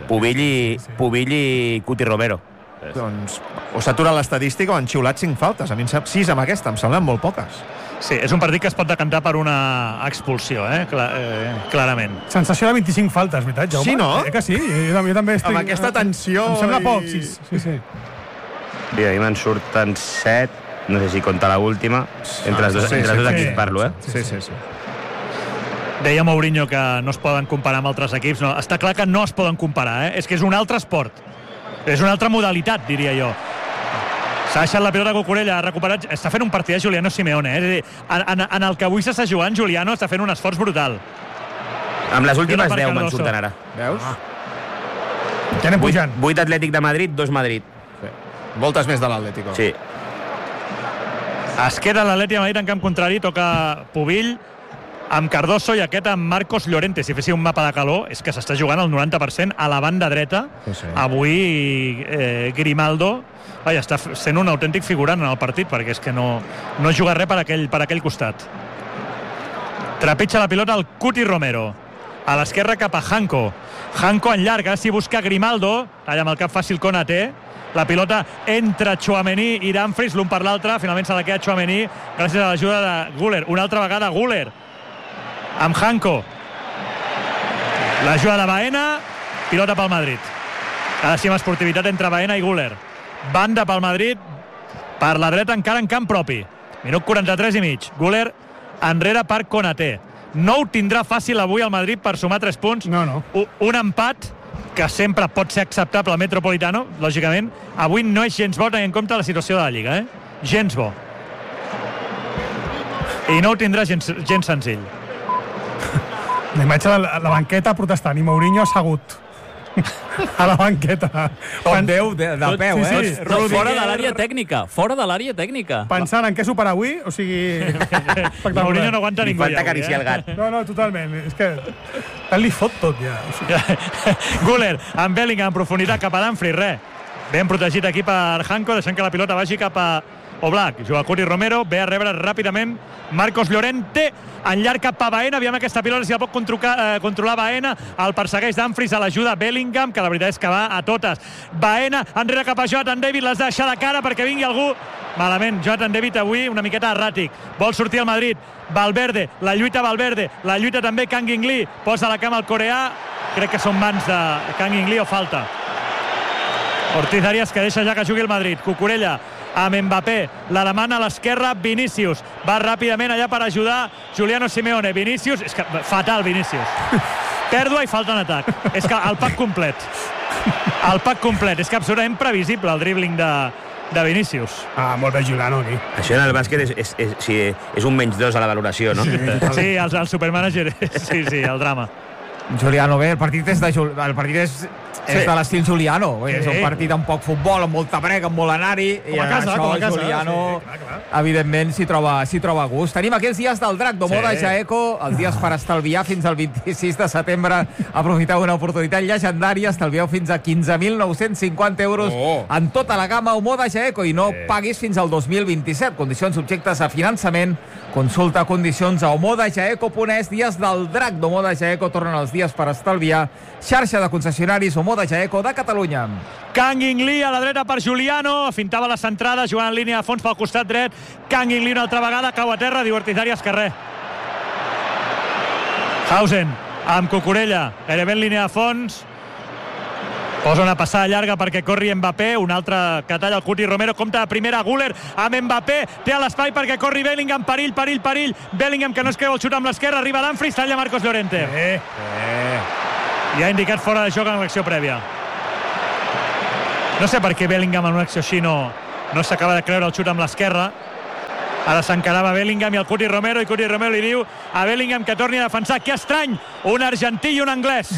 Pubill i Cuti Romero. Doncs o s'atura l'estadística o han xiulat 5 faltes. A mi em sap 6 amb aquesta, em semblen molt poques. Sí, és un partit que es pot decantar per una expulsió, clarament. Sensació de 25 faltes, veritat, Jaume? Sí, no? Que sí, jo també estic... Amb aquesta tensió... Em sembla poc, sí. Sí, a mi me'n surten 7, no sé si compta l'última. Entre els dos equips parlo, Sí. Deia Mourinho que no es poden comparar amb altres equips. No, està clar que no es poden comparar, És que és un altre esport. És una altra modalitat, diria jo. S'ha deixat la pilota Cucurella, ha recuperat... Està fent un partit de Juliano Simeone, És a dir, en el que avui s'està jugant, Juliano està fent un esforç brutal. Amb les últimes 10 me'n surten ara. Veus? Ja anem pujant. 8 Atlètic de Madrid, 2 Madrid. Moltes més de l'Atlético. Sí. Es queda l'Atlètic de Madrid en camp contrari, toca Pubill amb Cardoso i aquest amb Marcos Llorente. Si fessi un mapa de calor, és que s'està jugant el 90% a la banda dreta. Sí. Avui Grimaldo està sent un autèntic figurant en el partit, perquè és que no juga res per aquell costat. Trepitja la pilota el Cuti Romero. A l'esquerra cap a Hanko en llarg, ara sí busca Grimaldo, allà amb el cap fàcil Konaté. La pilota entre Tchouaméni i Dumfries, l'un per l'altre, finalment se la queda Tchouaméni gràcies a l'ajuda de Güler. Una altra vegada Güler amb Hanko, l'ajuda de Baena, pilota pel Madrid. Ara sí amb esportivitat entre Baena i Güler. Banda pel Madrid, per la dreta encara en camp propi. Minut 43 i mig. Güler enrere per Konaté. No ho tindrà fàcil avui el Madrid per sumar 3 punts. No. Un empat que sempre pot ser acceptable al Metropolitano, lògicament. Avui no és gens bo tenint en compte la situació de la Lliga, Gens bo. I no ho tindrà gens senzill. La imatge de la banqueta protestant i Mourinho assegut a la banqueta. Com Déu de peu, Sí. Fora de l'àrea tècnica. Pensant en què superar avui, o sigui... Mourinho no aguanta Li ningú. falta acariciar el gat. No, totalment. És que tant li fot tot, ja. Güler amb Bellingham en profunditat cap a Dumfries, ben protegit aquí per Hanko, deixant que la pilota vagi cap a Oblak. Juga Cuti Romero, ve a rebre ràpidament Marcos Llorente, en llarg cap a Baena, aviam aquesta pilota si la pot controlar Baena, el persegueix Dumfries a l'ajuda Bellingham, que la veritat és que va a totes. Baena, enrere cap a Jonathan David, l'has de deixar de cara perquè vingui algú. Malament, Jonathan David avui una miqueta erràtic. Vol sortir al Madrid, Valverde, la lluita també Kang In Lee, posa la cama al coreà, crec que són mans de Kang In Lee o falta. Ortiz Arias que deixa ja que jugui el Madrid. Cucurella amb Mbappé, la demana a l'esquerra Vinícius, va ràpidament allà per ajudar Juliano Simeone. Vinícius, és que fatal Vinícius, pèrdua i falta en atac, és que el pack complet, és que absolutament previsible el dribbling de Vinícius. Molt bé Juliano aquí. Això en el bàsquet és un -2 a la valoració, no? Sí, el supermanager, sí, el drama. Juliano bé, el partit és és de l'estil Giuliano. És un partit amb poc futbol, amb molta brega, amb molt anar-hi, i això Giuliano, evidentment, s'hi troba gust. Tenim aquí els dies del drac d'Omoda Jaeco, els dies per estalviar fins al 26 de setembre. Aprofiteu una oportunitat llegendària, estalvieu fins a 15.950 euros en tota la gamma Omoda Jaeco i no paguis fins al 2027. Condicions subjectes a finançament. Consulta condicions a omodajaeco.es. Dies del drac d'Omoda Jaeco, tornen els dies per estalviar. Xarxa de concessionaris Omoda Jaeco de Catalunya. Kang In-lee a la dreta per Giuliano, fintava la centrada, jugant en línia de fons pel costat dret. Kang In-lee una altra vegada, cau a terra, diu Ortiz Arias que res. Hausen amb Cucurella, gairebé en línia de fons. Posa una passada llarga perquè corri Mbappé, un altre que talla el Cuti Romero, compta de primera Güler amb Mbappé, té a l'espai perquè corri Bellingham, perill. Bellingham que no es creu el xut amb l'esquerra, arriba Dumfries, talla Marcos Llorente. I ha indicat fora de joc en l'acció prèvia. No sé per què Bellingham en una acció així no s'acaba de creure el xut amb l'esquerra. Ara s'encarava Bellingham i el Cuti Romero, i Cuti Romero li diu a Bellingham que torni a defensar. Que estrany, un argentí i un anglès.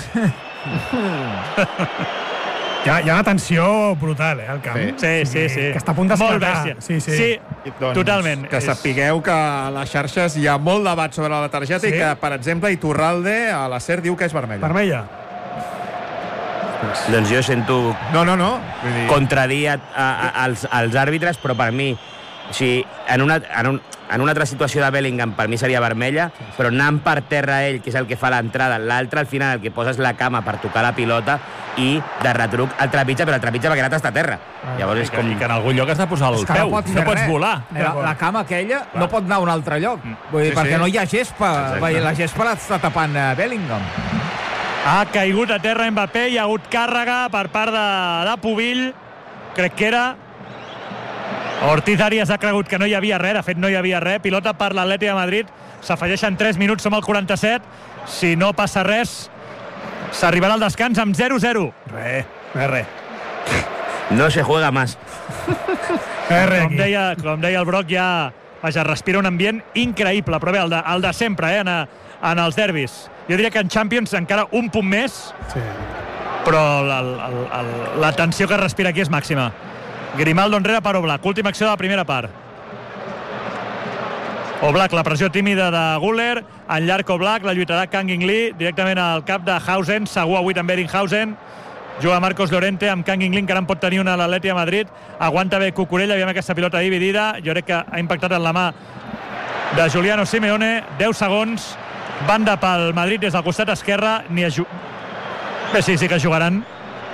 Hi ha una tensió brutal, al camp. Sí. Que està a punt d'esclatar. Sí, totalment. Que sapigueu que a les xarxes hi ha molt debat sobre la targeta i que, per exemple, Iturralde a la SER diu que és vermella. Vermella. Doncs jo sento No. contradir als àrbitres, però per mi, o sigui, en una altra situació de Bellingham per mi seria vermella, però anant per terra ell, que és el que fa l'entrada, l'altre al final el que poses la cama per tocar la pilota i de retruc el trepitja, però el trepitja perquè l'altre està a terra. Llavors és com... I que en algun lloc has de posar el peu, no pots volar. La cama aquella no pot anar a un altre lloc, vull dir, perquè no hi ha gespa. La gespa l'està tapant Bellingham. Ha caigut a terra Mbappé, hi ha hagut càrrega per part de Pubill, crec que era. Ortiz Arias ha cregut que no hi havia res, de fet no hi havia res, pilota per l'Atleti de Madrid, s'afegeixen 3 minuts, som al 47, si no passa res s'arribarà al descans amb 0-0. Res. No se juega más. Com deia el Broc, ja respira un ambient increïble, però bé, el de sempre, en els derbis. Jo diria que en Champions encara un punt més, però la tensió que respira aquí és màxima. Grimaldo enrere per Oblak, última acció de la primera part. Oblak, la pressió tímida de Güler, en llarg Oblak, la lluitarà Kang In-lee, directament al cap de Hausen, segur avui també Eringhausen. Juga Marcos Llorente amb Kang In-lee, encara en pot tenir una a l'Atleti de Madrid. Aguanta bé Cucurella, aviam aquesta pilota dividida. Jo crec que ha impactat en la mà de Giuliano Simeone. 10 segons, banda pel Madrid des del costat esquerre. Bé, sí que jugaran.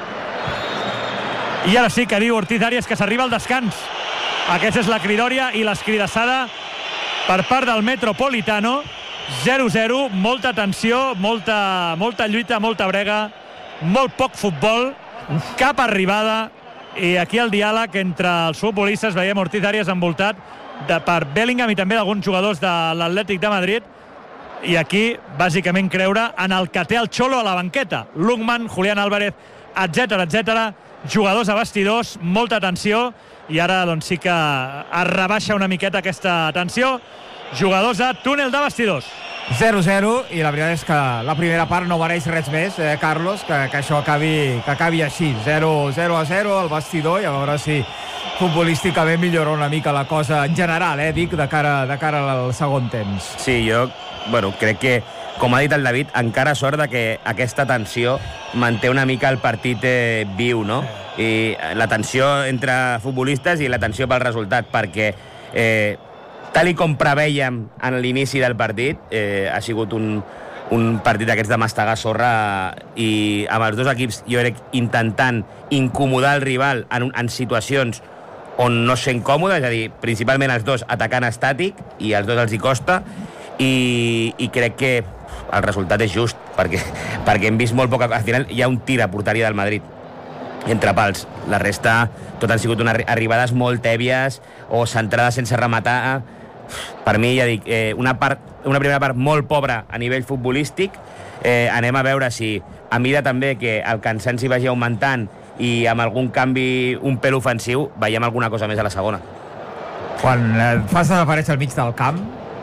I ara sí que diu Ortiz Arias que s'arriba al descans. Aquesta és la cridòria i l'escridassada per part del Metropolitano. 0-0, molta tensió, molta lluita, molta brega, molt poc futbol, cap arribada, i aquí el diàleg entre els futbolistes. Veiem Ortiz Arias envoltat per Bellingham i també d'alguns jugadors de l'Atlètic de Madrid, i aquí bàsicament creure en el que té el Xolo a la banqueta. Lukman, Julián Álvarez, etc. Jugadors a vestidors, molta tensió, i ara doncs sí que es rebaixa una miqueta aquesta tensió. Jugadors a túnel de vestidors. 0-0, i la veritat és que la primera part no mereix res més, Carlos, que això acabi així. 0-0 al vestidor, i a veure si futbolísticament millora una mica la cosa en general, dic, de cara al segon temps. Sí, jo crec que, com ha dit el David, encara sort de que aquesta tensió manté una mica el partit viu, no? I la tensió entre futbolistes i la tensió pel resultat, perquè tal com prevèiem en l'inici del partit, ha sigut un partit d'aquests de mastegar sorra, i amb els dos equips, jo crec, intentant incomodar el rival en situacions on no es sent còmode, és a dir, principalment els dos atacant estàtic, i als dos els hi costa, i crec que el resultat és just, perquè hem vist molt poc. Al final hi ha un tir a porteria del Madrid entre pals, la resta tot han sigut unes arribades molt tèbies o centrades sense rematar. Per mi, ja dic, una primera part molt pobra a nivell futbolístic. Anem a veure si, a mida també que el cansanci vagi augmentant i amb algun canvi un pèl ofensiu, veiem alguna cosa més a la segona. Quan fas desaparèixer al mig del camp,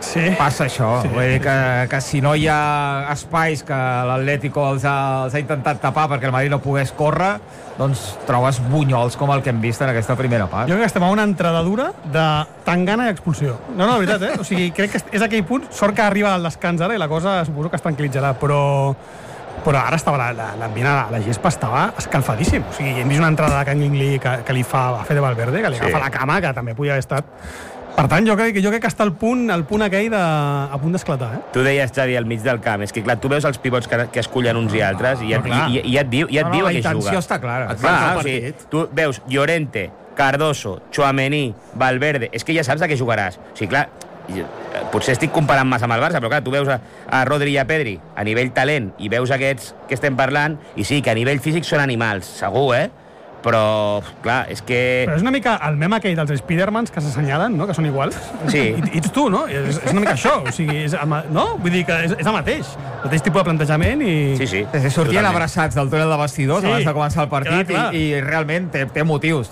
passa això. Vull dir que si no hi ha espais que l'Atlético els ha intentat tapar perquè el Madrid no pogués córrer, doncs trobes bunyols com el que hem vist en aquesta primera part. Jo crec que estem a una entrada dura de tangana i expulsió. No, de veritat, O sigui, crec que és aquell punt, sort que arriba al descans ara i la cosa suposo que es tranquil·litzarà, però ara estava l'ambient a la gespa estava escalfadíssim. O sigui, hem vist una entrada de Kang Lee que li fa a Fede Valverde, que li agafa la cama, que també podia haver estat. Per tant, jo crec que està al punt aquell a punt d'esclatar. Tu deies, Xavi, al mig del camp. És que, clar, tu veus els pivots que escullen uns i altres i et diu a què juga. La intenció està clara. Clar, o sigui, tu veus Llorente, Cardoso, Tchouaméni, Valverde... És que ja saps a què jugaràs. O sigui, clar, potser estic comparant massa amb el Barça, però clar, tu veus a Rodri i a Pedri a nivell talent i veus aquests que estem parlant i sí, que a nivell físic són animals, segur, però, clar, és que... Però és una mica el meme aquell dels Spidermans que s'assenyalen, no?, que són iguals. Sí. I ets tu, no? És una mica això, o sigui, no? Vull dir que és el mateix tipus de plantejament i... Sí. Sortien abraçats del túnel de vestidors abans de començar el partit i realment té motius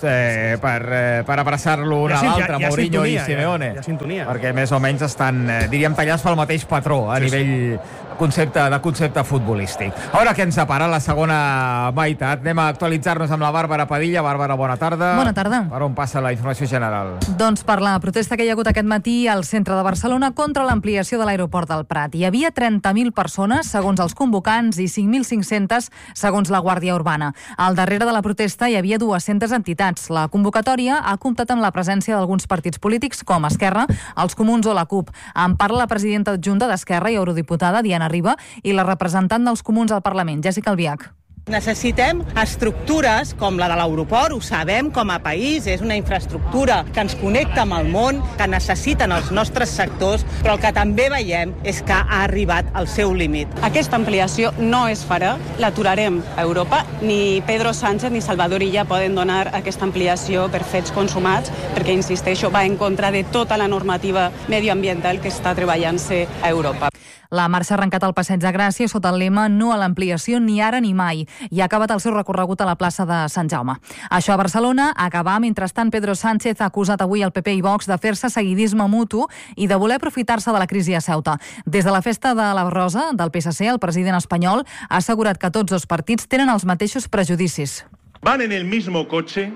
per abraçar-lo un a l'altre, Mourinho i Simeone. Hi ha sintonia. Perquè més o menys estan, diríem, tallats pel mateix patró a nivell concepte futbolístic. Ara què ens separa la segona meitat? Anem a actualitzar-nos amb la Bàrbara Padilla. Bàrbara, bona tarda. Bona tarda. Per on passa la informació general? Doncs per la protesta que hi ha hagut aquest matí al centre de Barcelona contra l'ampliació de l'aeroport del Prat. Hi havia 30.000 persones, segons els convocants, i 5.500 segons la Guàrdia Urbana. Al darrere de la protesta hi havia 200 entitats. La convocatòria ha comptat amb la presència d'alguns partits polítics, com Esquerra, els Comuns o la CUP. En parla la presidenta adjunta d'Esquerra i eurodiputada, Diana Riba, i la representant dels Comuns al Parlament, Jessica Albiach. Necessitem estructures com la de l'aeroport, ho sabem com a país, és una infraestructura que ens connecta amb el món, que necessiten els nostres sectors, però el que també veiem és que ha arribat al seu límit. Aquesta ampliació no es farà, l'aturarem a Europa, ni Pedro Sánchez ni Salvador Illa poden donar aquesta ampliació per fets consumats, perquè, insisteixo, va en contra de tota la normativa medioambiental que està treballant-se a Europa. La marxa ha arrencat al Passeig de Gràcia sota el lema "No a l'ampliació ni ara ni mai" i ha acabat el seu recorregut a la plaça de Sant Jaume. Això a Barcelona. Acabar, mentrestant, Pedro Sánchez ha acusat avui el PP i Vox de fer-se seguidisme mutu i de voler aprofitar-se de la crisi a Ceuta. Des de la festa de la Rosa del PSC, el president espanyol ha assegurat que tots dos partits tenen els mateixos prejudicis. Van en el mismo coche,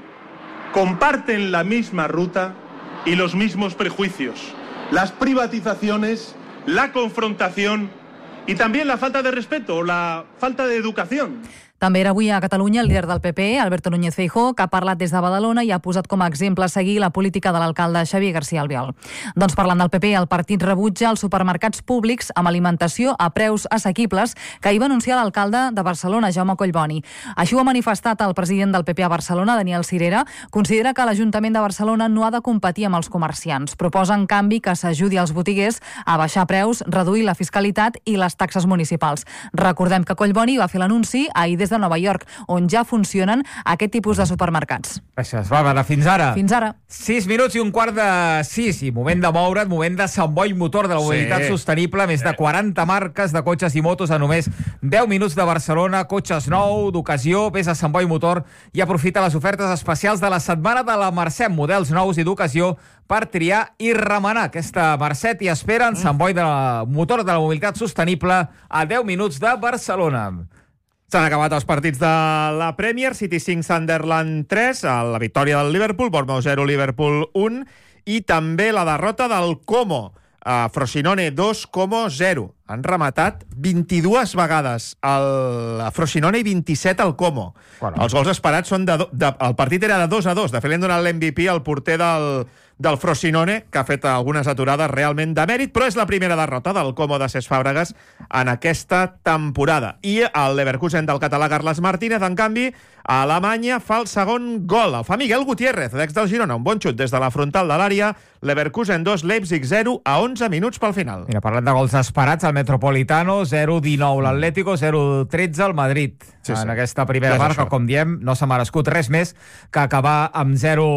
comparten la misma ruta y los mismos prejuicios. Las privatizaciones, la confrontación y también la falta de respeto o la falta de educación. També era avui a Catalunya el líder del PP, Alberto Núñez Feijóo, que ha parlat des de Badalona i ha posat com a exemple a seguir la política de l'alcalde Xavier García Albiol. Doncs parlant del PP, el partit rebutja els supermercats públics amb alimentació a preus assequibles que hi va anunciar l'alcalde de Barcelona, Jaume Collboni. Així ho ha manifestat el president del PP a Barcelona, Daniel Sirera. Considera que l'Ajuntament de Barcelona no ha de competir amb els comerciants. Proposa, en canvi, que s'ajudi als botiguers a baixar preus, reduir la fiscalitat i les taxes municipals. Recordem que Collboni va fer l'anunci ahir des de Nova York, on ja funcionen aquest tipus de supermercats. Gràcies, Bàrbara. Fins ara. Fins ara. 6 minuts i un quart de 6. I moment de moure't, moment de Sant Boi Motor, de la mobilitat sostenible. Més de 40 marques de cotxes i motos a només 10 minuts de Barcelona. Cotxes nou, d'ocasió. Vés a Sant Boi Motor i aprofita les ofertes especials de la setmana de la Mercè. Models nous i d'ocasió per triar i remenar. Aquesta Mercè t'hi espera en Sant Boi Motor de la mobilitat sostenible a 10 minuts de Barcelona. S'han acabat els partits de la Premier, City 5, Sunderland 3, la victòria del Liverpool, Bournemouth 0, Liverpool 1, i també la derrota del Como, Frosinone 2, Como 0. Han rematat 22 vegades el Frosinone i 27 al Como. Bueno. Els gols esperats són el partit era de 2-2. De fet, li han donat l'MVP al porter del Frosinone, que ha fet algunes aturades realment de mèrit, però és la primera derrota del Como de Cesc Fàbregas en aquesta temporada. I el Leverkusen del català Carles Martínez, en canvi, a Alemanya fa el segon gol. El fa Miguel Gutiérrez, l'ex del Girona. Un bon xut des de la frontal de l'àrea. Leverkusen 2, Leipzig 0, a 11 minuts pel final. Mira, parlant de gols esperats, el Metropolitano 0-19 l'Atlético, 0-13 el Madrid. Sí. En aquesta primera part, que, com diem, no s'ha merescut res més que acabar amb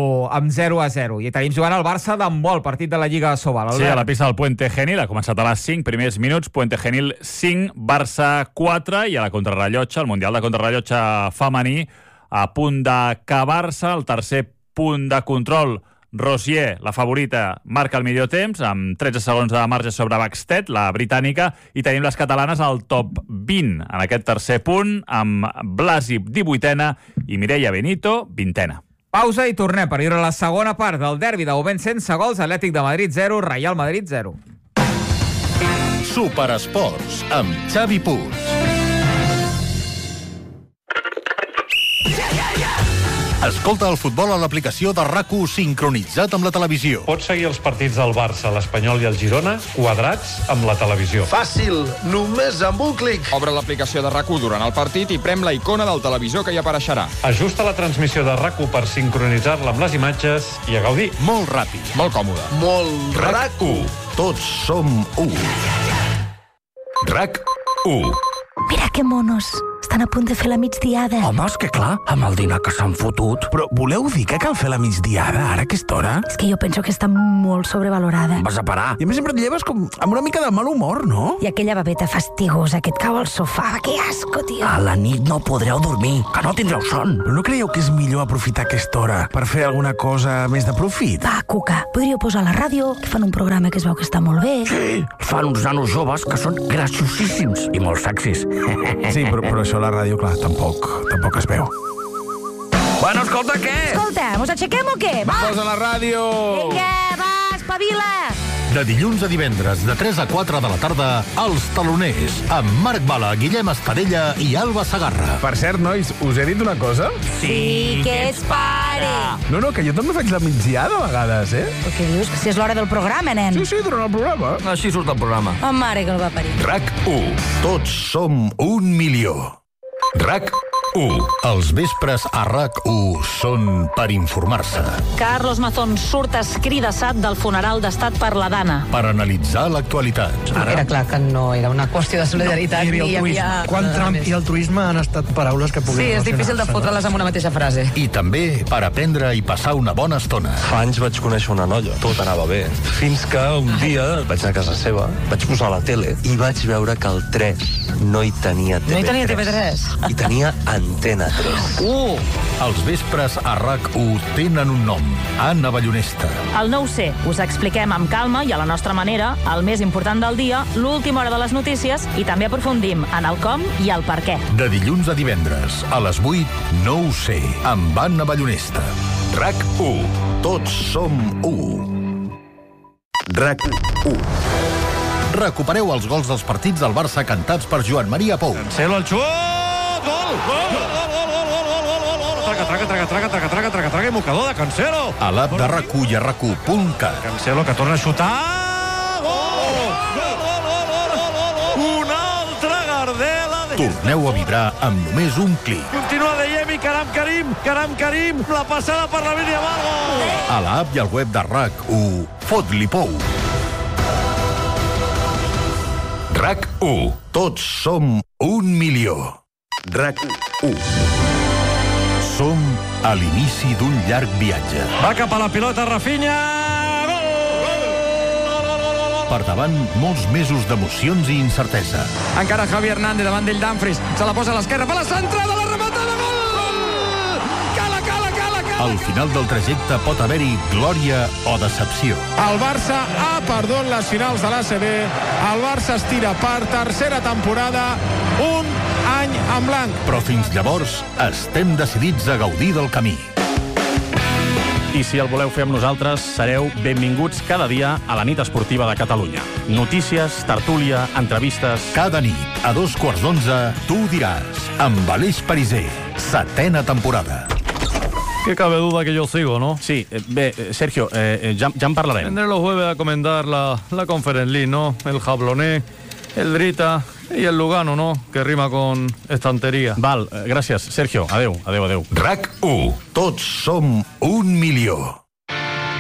0-0. I tenim jugant el Barça d'handbol, partit de la Lliga Sobal. Sí, a la pista del Puente Genil, ha començat a les 5 primers minuts, Puente Genil 5, Barça 4, i a la contrarrellotge, el Mundial de Contrarrellotge femení, a punt d'acabar-se, el tercer punt de control Rosier, la favorita, marca el millor temps, amb 13 segons de marge sobre Baxted, la britànica, i tenim les catalanes al top 20, en aquest tercer punt, amb Blasi 18a i Mireia Benito 20a. Pausa i tornem per viure la segona part del derbi de moment sense gols, Atlètic de Madrid 0, Real Madrid 0. Superesports, amb Xavi Puig. Escolta el futbol a l'aplicació de RAC1 sincronitzat amb la televisió. Pots seguir els partits del Barça, l'Espanyol i el Girona quadrats amb la televisió. Fàcil, només amb un clic. Obre l'aplicació de RAC1 durant el partit i prem la icona del televisor que hi apareixerà. Ajusta la transmissió de RAC1 per sincronitzar-la amb les imatges i a gaudir. Molt ràpid. Molt còmode. Molt RAC1. Tots som u. RAC1. Mira que monos. Estan a punt de fer la migdiada. Home, és que clar, amb el dinar que s'han fotut. Però voleu dir que cal fer la migdiada ara a aquesta hora? És que jo penso que està molt sobrevalorada. Vas a parar. I a més sempre et lleves com amb una mica de mal humor, no? I aquella babeta fastigosa que et cau al sofà. Que asco, tio. A la nit no podreu dormir, que no tindreu son. Però no creieu que és millor aprofitar aquesta hora per fer alguna cosa més de profit? Va, Cuca, podríeu posar a la ràdio, que fan un programa que es veu que està molt bé. Sí, fan uns nanos joves que són graciosíssims i molt sexis. Sí, però això a la ràdio, clar, tampoc es veu. Bueno, escolta, què? Escolta, mos aixequem o què? Va! Posa la ràdio! Vinga, va, espavila! De dilluns a divendres, de 3 a 4 de la tarda, Els Taloners, amb Marc Bala, Guillem Estarella i Alba Sagarra. Per cert, nois, us he dit una cosa? Sí, que es pare! No, que jo també faig la migdiada a vegades, eh? Però què dius? Que si és l'hora del programa, nen. Sí, durant el programa. Així surt el programa. Oh, mare que el va parir. RAC1. Tots som 1 milió. RAC1. Els vespres a RAC1 són per informar-se. Carlos Mazón surt escridassat del funeral d'estat per la Dana. Per analitzar l'actualitat. Era clar que no era una qüestió de solidaritat. No, hi havia quan Trump i altruisme han estat paraules que puguin relacionar-se. Sí, és difícil de fotre-les amb una mateixa frase. I també per aprendre i passar una bona estona. Fa anys vaig conèixer una noia, tot anava bé. Fins que un dia vaig anar a casa seva, vaig posar la tele i vaig veure que el 3 no hi tenia TV3. No hi tenia TV3? I tenia Antena 3. Els vespres a RAC1 tenen un nom. Anna Ballonesta. El no ho sé. Us expliquem amb calma i a la nostra manera el més important del dia, l'última hora de les notícies i també aprofundim en el com i el per què. De dilluns a divendres, a les 8, no ho sé, amb Anna Ballonesta. RAC1. Tots som u. RAC1. Recupereu els gols dels partits del Barça cantats per Joan Maria Pou. Cancelo el xut! Gol! Traga, i mocador de Cancelo. A l'app de RAC1 i a RAC1.cat. Cancelo que torna a xutar. Gol! Una altra Gardela. Torneu a vibrar amb només un clic. Continua de Yemi, Caram Karim, la passada per la línia Vargo. A l'app i al web de RAC1, fot-li Pou. RAC1. Tots som 1 milió. RAC1. Som a l'inici d'un llarg viatge. Va cap a la pilota, Rafinha. Per davant, molts mesos d'emocions i incertesa. Encara Javi Hernández davant d'ell Dumfries. Se la posa a l'esquerra, fa la centrada, la rematada, gol! Cala! Al final del trajecte pot haver-hi glòria o decepció. El Barça ha perdut les finals de l'ACB. El Barça es tira per tercera temporada, un any en blanc. Però fins llavors estem decidits a gaudir del camí. I si el voleu fer amb nosaltres, sereu benvinguts cada dia a la nit esportiva de Catalunya. Notícies, tertúlia, entrevistes... Cada nit, a 11:15, tu ho diràs, amb Aleix Pariser, 7ª temporada. Que cabe duda que yo sigo, ¿no? Sí, Sergio, ya en parlarem. Vendré los jueves a comentar la Conference League, ¿no? El Jablonés, el Drita y el Lugano, ¿no? Que rima con estantería. Val, gràcies, Sergio. Adeu. RAC1. Tots som 1 milió.